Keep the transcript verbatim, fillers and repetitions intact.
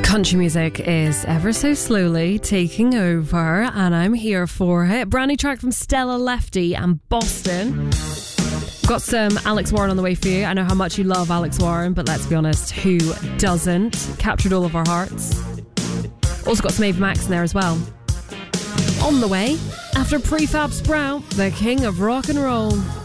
Country music is ever so slowly taking over, and I'm here for it. Brand new track from Stella Lefty and Boston. Got some Alex Warren on the way for you. I know how much you love Alex Warren, but let's be honest, who doesn't? Captured all of our hearts. Also got some Ava Max in there as well. On the way, after Prefab Sprout, the king of rock and roll.